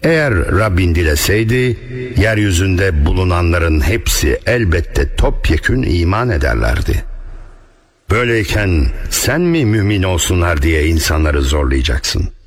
Eğer Rabbin dileseydi, yeryüzünde bulunanların hepsi elbette topyekün iman ederlerdi. Böyleyken sen mi mümin olsunlar diye insanları zorlayacaksın?